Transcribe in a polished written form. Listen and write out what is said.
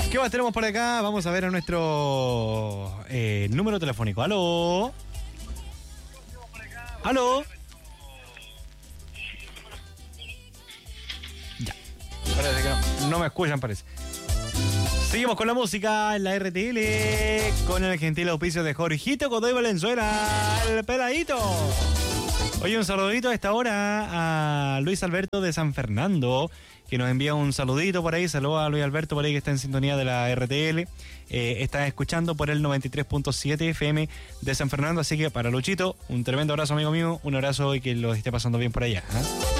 ¿Qué más tenemos por acá? Vamos a ver a nuestro número telefónico. ¿Aló? ¿Aló? Ya. Parece que no me escuchan, parece. Seguimos con la música en la RTL, con el gentil auspicio de Jorgito Godoy Valenzuela, el peladito. Oye, un saludito a esta hora a Luis Alberto de San Fernando, que nos envía un saludito por ahí. Saludos a Luis Alberto por ahí, que está en sintonía de la RTL. Está escuchando por el 93.7 FM de San Fernando. Así que para Luchito, un tremendo abrazo, amigo mío. Un abrazo y que lo esté pasando bien por allá, ¿eh?